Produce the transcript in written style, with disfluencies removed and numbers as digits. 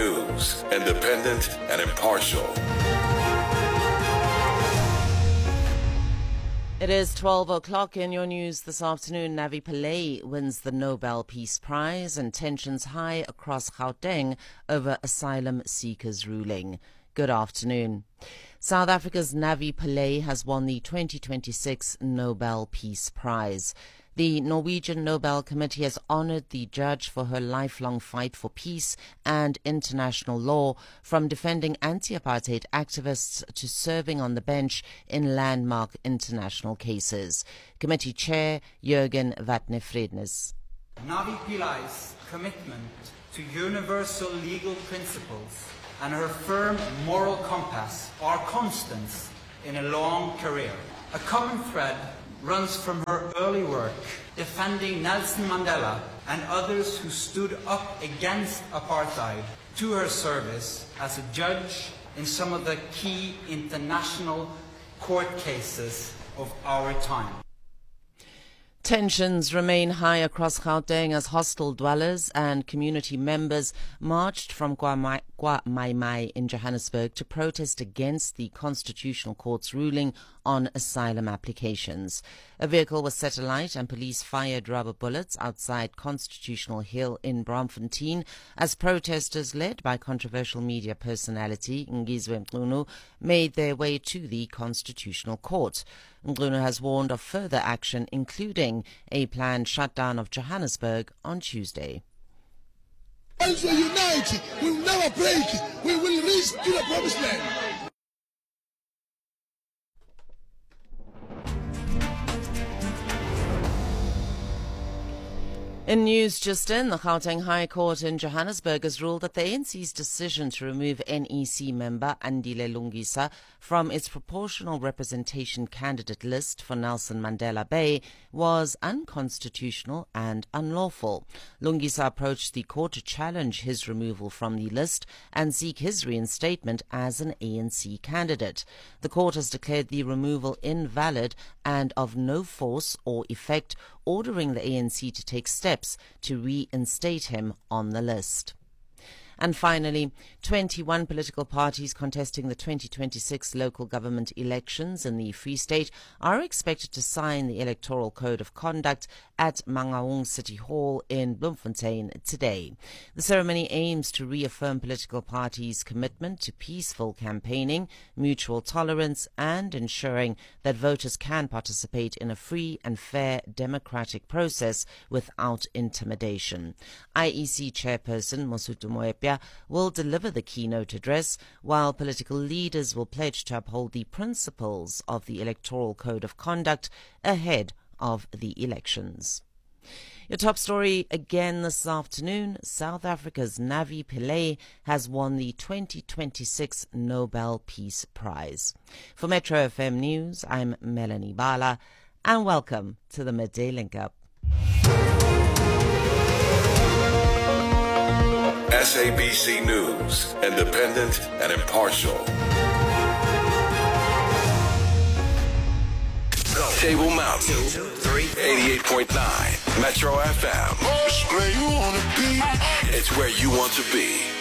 News, independent and impartial. It is 12 o'clock in your news this afternoon. Navi Pillay wins the Nobel Peace Prize and tensions high across Gauteng over asylum seekers ruling. Good afternoon. South Africa's Navi Pillay has won the 2026 Nobel Peace Prize. The Norwegian Nobel Committee has honored the judge for her lifelong fight for peace and international law, from defending anti-apartheid activists to serving on the bench in landmark international cases. Committee Chair Jürgen Vatne-Frednes. Navi Pillay's commitment to universal legal principles and her firm moral compass are constants in a long career. A common thread runs from her early work defending Nelson Mandela and others who stood up against apartheid, to her service as a judge in some of the key international court cases of our time. Tensions remain high across Gauteng as hostel dwellers and community members marched from KwaMai in Johannesburg to protest against the Constitutional Court's ruling on asylum applications. A vehicle was set alight and police fired rubber bullets outside Constitutional Hill in Braamfontein as protesters led by controversial media personality Ngizwe Mngunu made their way to the Constitutional Court. Mngunu has warned of further action, including a planned shutdown of Johannesburg on Tuesday. Once we unite, we will never break. We will reach to the promised land. In news just in, the Gauteng High Court in Johannesburg has ruled that the ANC's decision to remove NEC member Andile Lungisa from its proportional representation candidate list for Nelson Mandela Bay was unconstitutional and unlawful. Lungisa approached the court to challenge his removal from the list and seek his reinstatement as an ANC candidate. The court has declared the removal invalid and of no force or effect, ordering the ANC to take steps to reinstate him on the list. And finally, 21 political parties contesting the 2026 local government elections in the Free State are expected to sign the Electoral Code of Conduct at Mangaung City Hall in Bloemfontein today. The ceremony aims to reaffirm political parties' commitment to peaceful campaigning, mutual tolerance, and ensuring that voters can participate in a free and fair democratic process without intimidation. IEC Chairperson Mosotho Moepya will deliver the keynote address, while political leaders will pledge to uphold the principles of the Electoral Code of Conduct ahead of the elections. Your top story again this afternoon: South Africa's Navi Pillay has won the 2026 Nobel Peace Prize. For Metro FM News, I'm Melanie Bala, and welcome to the Midday Link Up. SABC News, independent and impartial. Table Mountain, 88.9 Metro FM. It's where you want to be. It's where you want to be.